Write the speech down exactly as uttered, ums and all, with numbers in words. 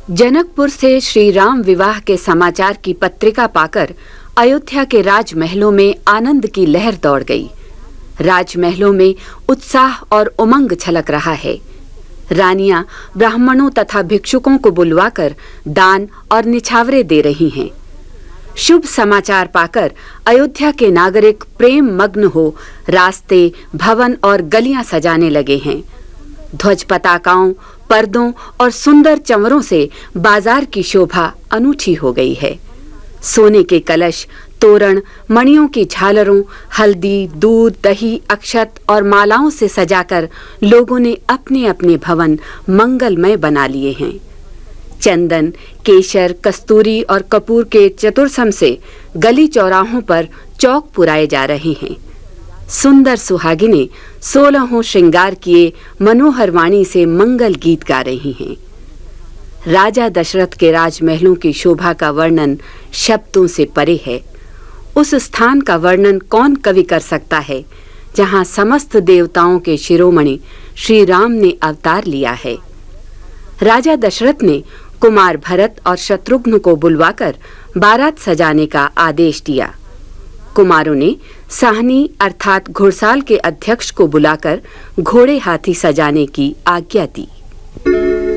जनकपुर से श्री राम विवाह के समाचार की पत्रिका पाकर अयोध्या के राजमहलों में आनंद की लहर दौड़ गई। राजमहलों में उत्साह और उमंग छलक रहा है। रानियां ब्राह्मणों तथा भिक्षुकों को बुलवाकर दान और निछावरे दे रही हैं। शुभ समाचार पाकर अयोध्या के नागरिक प्रेम मग्न हो रास्ते, भवन और गलियां सजाने लगे हैं। ध्वज पताकाओं, पर्दों और सुंदर चंवरों से बाजार की शोभा अनूठी हो गई है। सोने के कलश, तोरण, मणियों की झालरों, हल्दी, दूध, दही, अक्षत और मालाओं से सजाकर लोगों ने अपने अपने भवन मंगलमय बना लिए हैं। चंदन, केशर, कस्तूरी और कपूर के चतुर्सम से गली चौराहों पर चौक पुराए जा रहे हैं। सुंदर सुहागिनें सोलहों श्रृंगार किए मनोहर वाणी से मंगल गीत गा रही हैं। राजा दशरथ के राजमहलों की शोभा का वर्णन शब्दों से परे है। उस स्थान का वर्णन कौन कवि कर सकता है जहां समस्त देवताओं के शिरोमणि श्री राम ने अवतार लिया है। राजा दशरथ ने कुमार भरत और शत्रुघ्न को बुलवाकर बारात सजाने का आदेश दिया। कुमारों ने साहनी अर्थात घुड़साल के अध्यक्ष को बुलाकर घोड़े हाथी सजाने की आज्ञा दी।